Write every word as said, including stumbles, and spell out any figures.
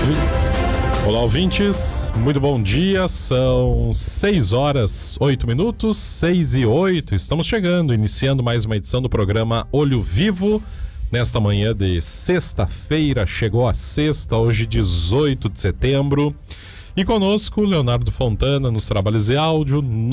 Olá, ouvintes, muito bom dia, são seis horas, oito minutos, seis e oito, estamos chegando, iniciando mais uma edição do programa Olho Vivo, nesta manhã de sexta-feira, chegou a sexta, hoje dezoito de setembro, e conosco Leonardo Fontana nos trabalhos de áudio,